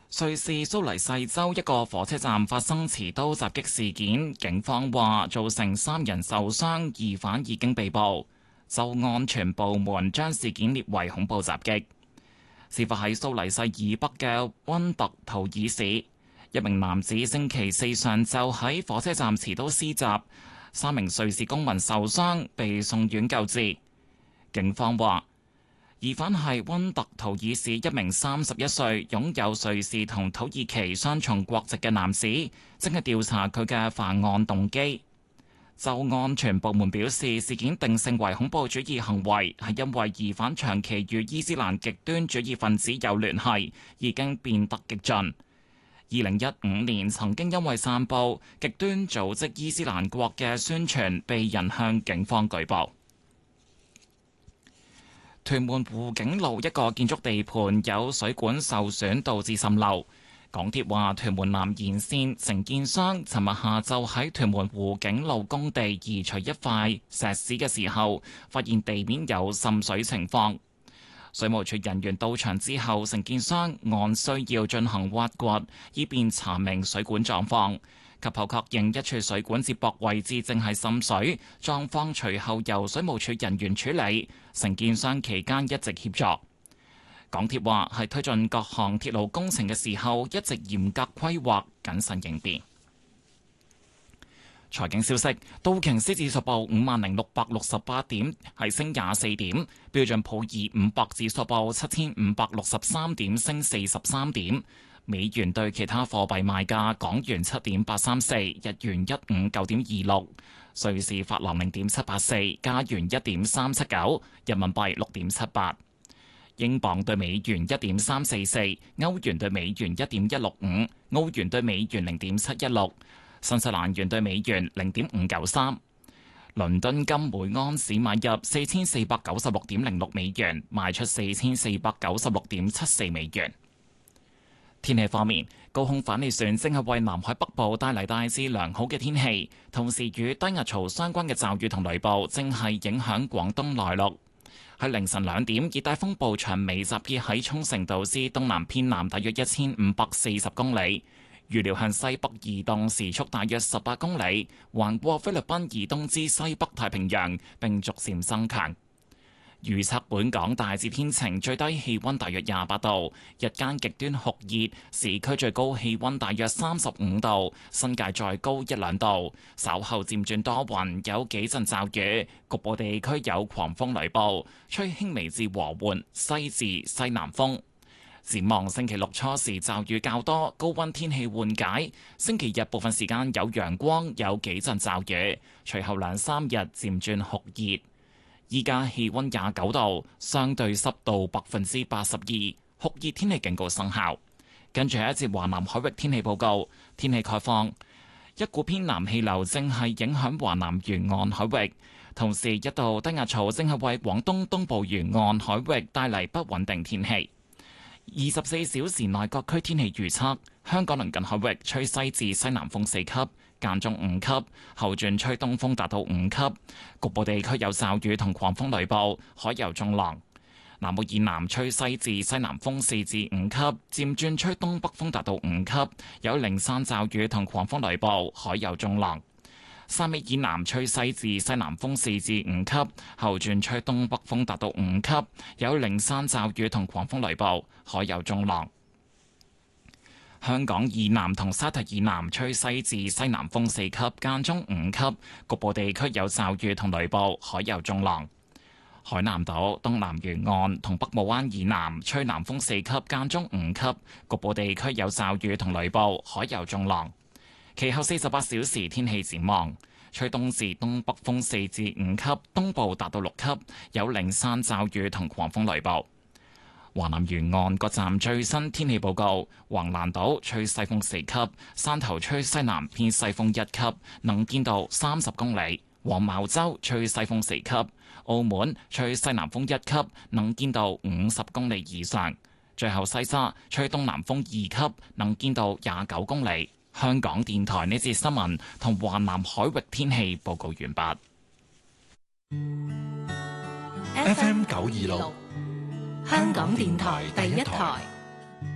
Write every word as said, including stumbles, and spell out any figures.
瑞士蘇黎世州一個火車站發生持刀襲擊事件，警方話造成三人受傷，疑犯已經被捕。州安全部門將事件列為恐怖襲擊。事發喺蘇黎世以北嘅溫特圖爾市，一名男子星期四上晝喺火車站持刀施襲，三名瑞士公民受傷，被送院救治。警方話，疑犯係溫特圖爾市一名三十一歲、擁有瑞士同土耳其雙重國籍嘅男子，正係調查佢嘅犯案動機。州安全部門表示，事件定性為恐怖主義行為，係因為疑犯長期與伊斯蘭極端主義分子有聯繫，已經變得激進。二零一五年曾經因為散佈極端組織伊斯蘭國嘅宣傳，被人向警方舉報。屯門湖景路一個建築地盤有水管受損，導致滲漏。港鐵話，屯門南延線承建商尋日下晝喺屯門湖景路工地移除一塊石屎嘅時候，發現地面有滲水情況。水務署人員到場之後，承建商按需要進行挖掘，以便查明水管狀況。及後確認一處水管接駁位置正係滲水，狀況隨後由水務署人員處理。承建商期間一直協助。港鐵話係推進各項鐵路工程嘅時候，一直嚴格規劃、謹慎應變。財經消息，道瓊斯指數報五萬零六百六十八點，係升廿四點；標準普爾五百指數報七千五百六十三點，升四十三點。美元對其他貨幣賣價：港元七點八三四，日元一五九點二六，瑞士法郎零點七八四，加元一點三七九，人民幣六點七八，英鎊對美元一點三四四，歐元對美元一點一六五，澳元對美元零點七一六，新西蘭元對美元零點五九三。倫敦金每安士買入四千四百九十六點零六美元，賣出四千四百九十六點七四美元。天氣方面，高空反氣旋正係為南海北部帶嚟大致良好嘅天氣，同時與低壓槽相關嘅驟雨同雷暴正係影響廣東內陸。喺凌晨兩點，熱帶風暴長尾集結喺沖繩島之東南偏南大約一千五百四十公里，預料向西北移動，時速大約十八公里，橫過菲律賓以東之西北太平洋，並逐漸增強。預測本港大致天晴，最低氣溫大約廿八度，日間極端酷熱，市區最高氣溫大約三十五度，新界再高一兩度。稍後漸轉多雲，有幾陣驟雨，局部地區有狂風雷暴，吹輕微至和緩西至西南風。展望星期六初時驟雨較多，高溫天氣緩解。星期日部分時間有陽光，有幾陣驟雨，隨後兩三日漸轉酷熱。依家氣溫廿九度，相對濕度百分之八十二，酷熱天氣警告生效。跟住係一節華南海域天氣報告，天氣概況：一股偏南氣流正係影響華南沿岸海域，同時一道低壓槽正係為廣東東部沿岸海域帶嚟不穩定天氣。二十四小時內各區天氣預測：香港鄰近海域吹西至西南風四級，間中五級，後轉吹東風達到五級，局部地區有驟雨同狂風雷暴，海有中浪。南澳以南吹西至西南風四至五級，漸轉吹東北風達到五級，有零散驟雨同狂風雷暴，海有中浪。汕尾以南吹西至西南風四至五級，後轉吹東北風達到五級，有零散驟雨同狂風雷暴，海有中浪。香港以南同沙堤以南吹西至西南風四級，間中五級，局部地區有驟雨同雷暴，海有中浪。海南島東南沿岸同北部灣以南吹南風四級，間中五級，局部地區有驟雨同雷暴，海有中浪。其後四十八小時天氣展望，吹東至東北風四至五級，東部達到六級，有零散驟雨同狂風雷暴。華南沿岸各站最新天氣報告：橫瀾島吹西風四級，汕頭吹西南偏西風一級，能見度三十公里；黃茅洲吹西風四級，澳門吹西南風一級，能見度五十公里以上。最後西沙吹東南風二級，能見度廿九公里。香港電台呢節新聞同華南海域天氣報告完畢。 F M 九二六，香港電台第一台。